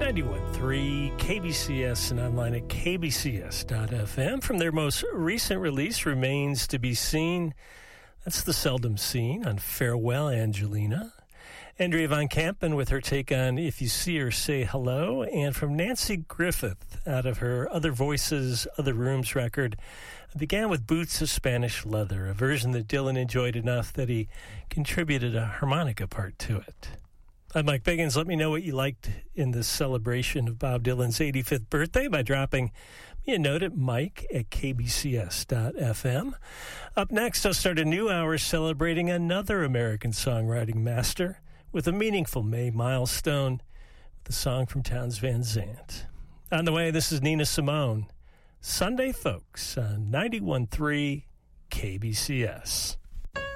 91.3 KBCS and online at kbcs.fm. From their most recent release, Remains to Be Seen. That's The Seldom Seen on Farewell, Angelina. Andrea Van Kampen with her take on If You See Her, Say Hello. And from Nancy Griffith, out of her Other Voices, Other Rooms record, began with Boots of Spanish Leather, a version that Dylan enjoyed enough that he contributed a harmonica part to it. I'm Mike Biggins. Let me know what you liked in this celebration of Bob Dylan's 85th birthday by dropping me a note at mike@kbcs.fm. Up next, I'll start a new hour celebrating another American songwriting master with a meaningful May milestone with a song from Townes Van Zandt. On the way, this is Nina Simone. Sunday Folks on 91.3 KBCS.